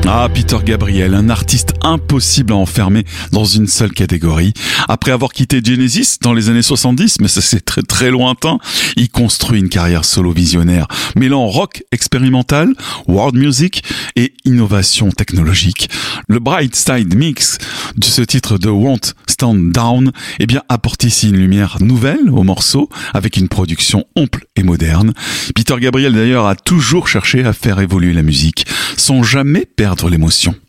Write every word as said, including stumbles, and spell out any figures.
Ah, Peter Gabriel, un artiste impossible à enfermer dans une seule catégorie. Après avoir quitté Genesis dans les années soixante-dix, mais ça c'est très très lointain, il construit une carrière solo visionnaire, mêlant rock expérimental, world music et innovation technologique. Le Bright Side Mix de ce titre de Won't Stand Down, eh bien, apporte ici une lumière nouvelle au morceau, avec une production ample et moderne. Peter Gabriel d'ailleurs a toujours cherché à faire évoluer la musique, sans jamais perdre l'émotion.